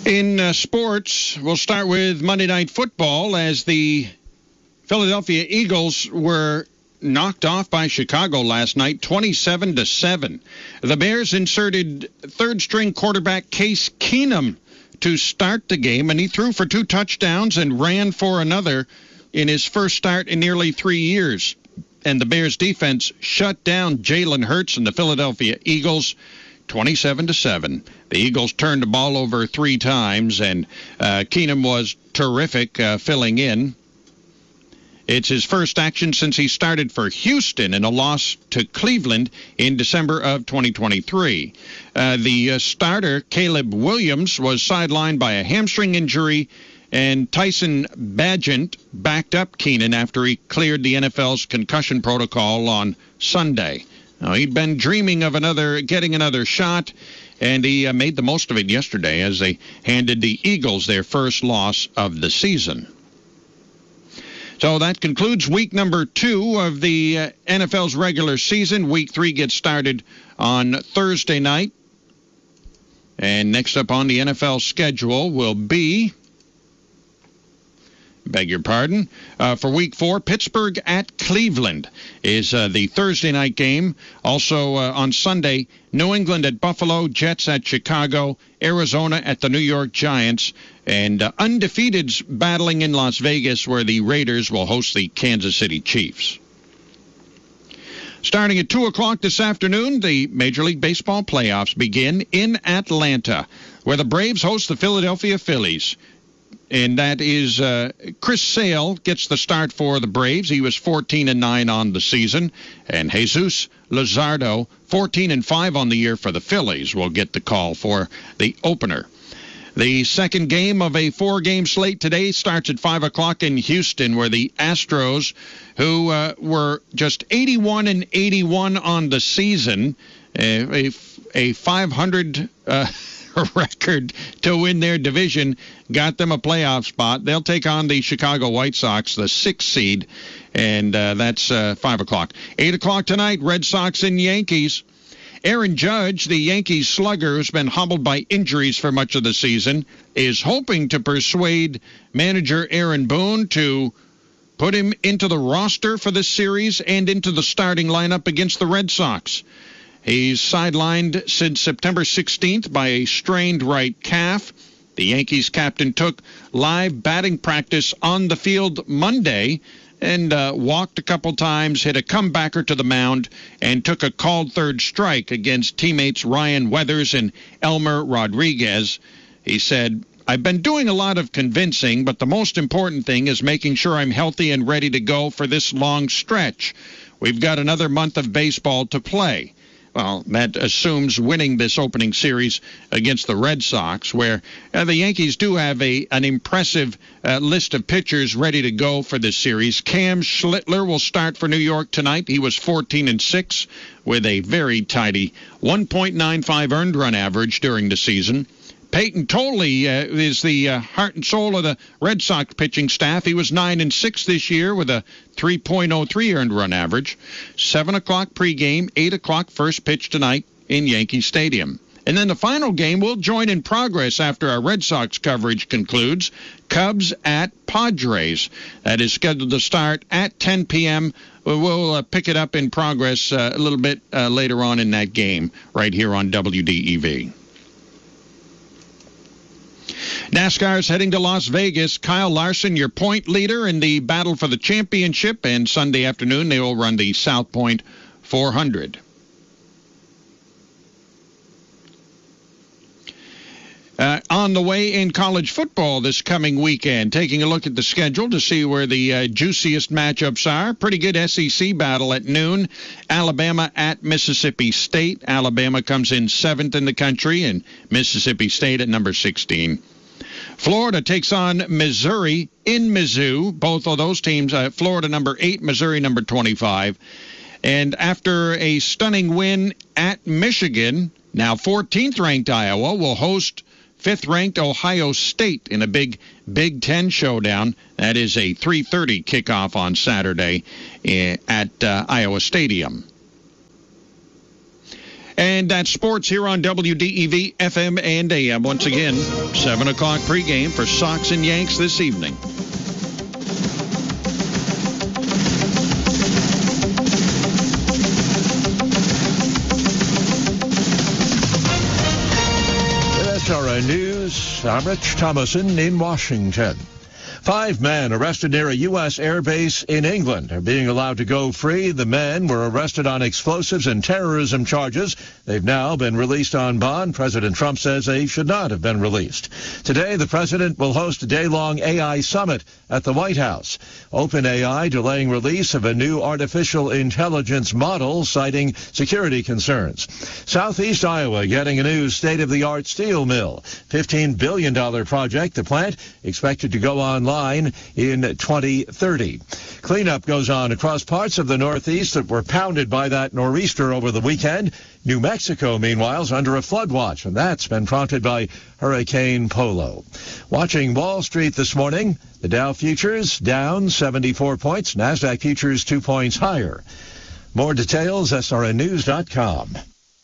In sports, we'll start with Monday Night Football as the Philadelphia Eagles were knocked off by Chicago last night, 27-7. The Bears inserted third-string quarterback Case Keenum to start the game, and he threw for 2 touchdowns and ran for another in his first start in nearly 3 years. And the Bears defense shut down Jalen Hurts and the Philadelphia Eagles 27-7. The Eagles turned the ball over 3 times, and Keenum was terrific filling in. It's his first action since he started for Houston in a loss to Cleveland in December of 2023. The starter, Caleb Williams, was sidelined by a hamstring injury, and Tyson Bagent backed up Keenan after he cleared the NFL's concussion protocol on Sunday. Now, he'd been dreaming of getting another shot, and he made the most of it yesterday as they handed the Eagles their first loss of the season. So that concludes week number 2 of the NFL's regular season. Week 3 gets started on Thursday night. And next up on the NFL schedule will be, for week 4, Pittsburgh at Cleveland is the Thursday night game. Also on Sunday, New England at Buffalo, Jets at Chicago, Arizona at the New York Giants, and undefeateds battling in Las Vegas, where the Raiders will host the Kansas City Chiefs. Starting at 2 o'clock this afternoon, the Major League Baseball playoffs begin in Atlanta, where the Braves host the Philadelphia Phillies. And that is Chris Sale gets the start for the Braves. He was 14-9 on the season. And Jesus Luzardo, 14-5 on the year for the Phillies, will get the call for the opener. The second game of a 4-game slate today starts at 5 o'clock in Houston, where the Astros, who were just 81-81 on the season, a 500 record to win their division, got them a playoff spot. They'll take on the Chicago White Sox, the 6th seed, and that's 5 o'clock. 8 o'clock tonight, Red Sox and Yankees. Aaron Judge, the Yankees slugger who's been hobbled by injuries for much of the season, is hoping to persuade manager Aaron Boone to put him into the roster for this series and into the starting lineup against the Red Sox. He's sidelined since September 16th by a strained right calf. The Yankees captain took live batting practice on the field Monday and walked a couple times, hit a comebacker to the mound, and took a called third strike against teammates Ryan Weathers and Elmer Rodriguez. He said, "I've been doing a lot of convincing, but the most important thing is making sure I'm healthy and ready to go for this long stretch. We've got another month of baseball to play." Well, that assumes winning this opening series against the Red Sox, where the Yankees do have an impressive list of pitchers ready to go for this series. Cam Schlittler will start for New York tonight. He was 14-6 with a very tidy 1.95 earned run average during the season. Peyton Tolle is the heart and soul of the Red Sox pitching staff. He was 9-6 this year with a 3.03 earned run average. 7 o'clock pregame, 8 o'clock first pitch tonight in Yankee Stadium. And then the final game will join in progress after our Red Sox coverage concludes. Cubs at Padres. That is scheduled to start at 10 p.m. We'll pick it up in progress a little bit later on in that game right here on WDEV. NASCAR's heading to Las Vegas. Kyle Larson, your point leader in the battle for the championship, and Sunday afternoon they will run the South Point 400. On the way in college football this coming weekend, taking a look at the schedule to see where the juiciest matchups are. Pretty good SEC battle at noon. Alabama at Mississippi State. Alabama comes in 7th in the country, and Mississippi State at number 16. Florida takes on Missouri in Mizzou. Both of those teams, Florida number 8, Missouri number 25. And after a stunning win at Michigan, now 14th-ranked Iowa will host 5th-ranked Ohio State in a big Big Ten showdown. That is a 3:30 kickoff on Saturday at Iowa Stadium. And that's sports here on WDEV FM and AM. Once again, 7 o'clock pregame for Sox and Yanks this evening. SRN News, I'm Rich Thomason in Washington. 5 men arrested near a U.S. air base in England are being allowed to go free. The men were arrested on explosives and terrorism charges. They've now been released on bond. President Trump says they should not have been released. Today, the president will host a day-long AI summit at the White House. OpenAI delaying release of a new artificial intelligence model, citing security concerns. Southeast Iowa getting a new state-of-the-art steel mill. $15 billion project. The plant expected to go online in 2030. Cleanup goes on across parts of the Northeast that were pounded by that nor'easter over the weekend. New Mexico, meanwhile, is under a flood watch, and that's been prompted by Hurricane Polo. Watching Wall Street this morning, the Dow futures down 74 points, NASDAQ futures 2 points higher. More details, srnnews.com.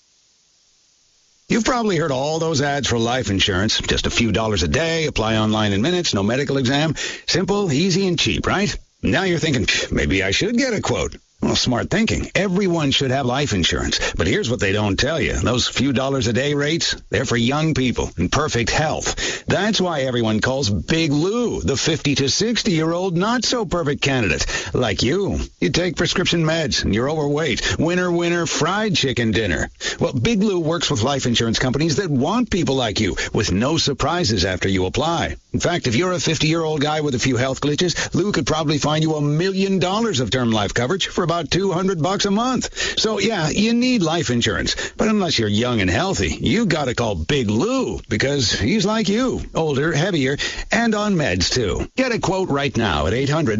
You've probably heard all those ads for life insurance. Just a few dollars a day, apply online in minutes, no medical exam. Simple, easy, and cheap, right? Now you're thinking, maybe I should get a quote. Well, smart thinking. Everyone should have life insurance. But here's what they don't tell you. Those few dollars a day rates, they're for young people in perfect health. That's why everyone calls Big Lou the 50 to 60-year-old not-so-perfect candidate. Like you. You take prescription meds and you're overweight. Winner, fried chicken dinner. Well, Big Lou works with life insurance companies that want people like you with no surprises after you apply. In fact, if you're a 50-year-old guy with a few health glitches, Lou could probably find you $1 million of term life coverage for about $200 a month. So, yeah, you need life insurance. But unless you're young and healthy, you got to call Big Lou because he's like you, older, heavier, and on meds, too. Get a quote right now at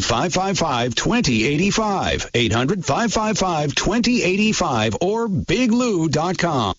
800-555-2085, 800-555-2085, or biglou.com.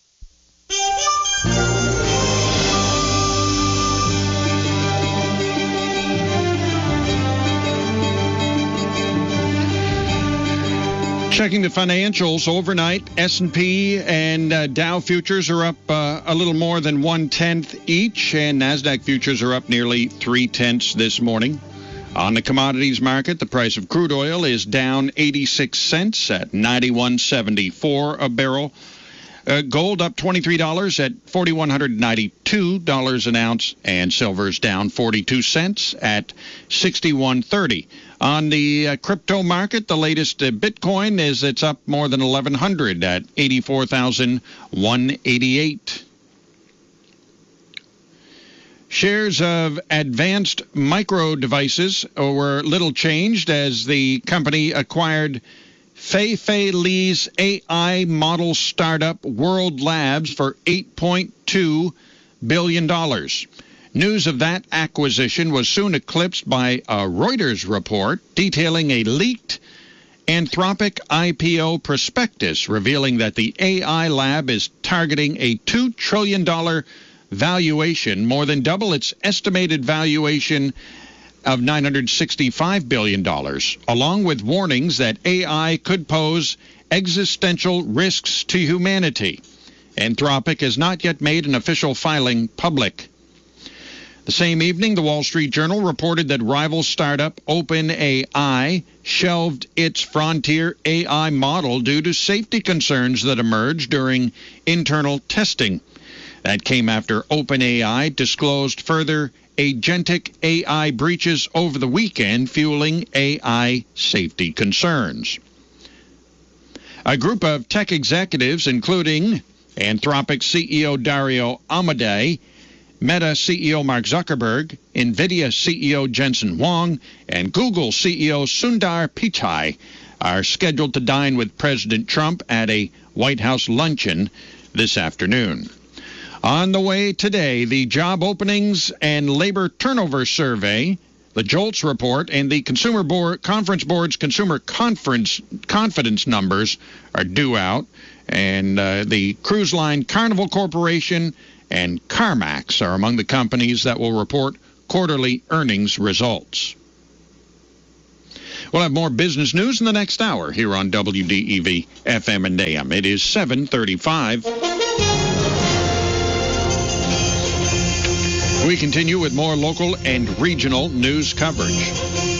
Checking the financials overnight, S&P and Dow futures are up a little more than 1/10 each, and NASDAQ futures are up nearly 3/10 this morning. On the commodities market, the price of crude oil is down 86 cents at $91.74 a barrel. Gold up $23 at $4,192 an ounce, and silver's down 42 cents at $61.30. On the crypto market, the latest Bitcoin it's up more than 1,100 at 84,188. Shares of Advanced Micro Devices were little changed as the company acquired Fei Li's AI model startup World Labs for $8.2 billion. News of that acquisition was soon eclipsed by a Reuters report detailing a leaked Anthropic IPO prospectus revealing that the AI lab is targeting a $2 trillion valuation, more than double its estimated valuation of $965 billion, along with warnings that AI could pose existential risks to humanity. Anthropic has not yet made an official filing public. The same evening, the Wall Street Journal reported that rival startup OpenAI shelved its frontier AI model due to safety concerns that emerged during internal testing. That came after OpenAI disclosed further agentic AI breaches over the weekend, fueling AI safety concerns. A group of tech executives, including Anthropic CEO Dario Amodei, Meta CEO Mark Zuckerberg, NVIDIA CEO Jensen Huang, and Google CEO Sundar Pichai are scheduled to dine with President Trump at a White House luncheon this afternoon. On the way today, the job openings and labor turnover survey, the JOLTS report, and the Conference Board's consumer confidence numbers are due out. And the cruise line Carnival Corporation and CarMax are among the companies that will report quarterly earnings results. We'll have more business news in the next hour here on WDEV FM and AM. It is 7:35. We continue with more local and regional news coverage.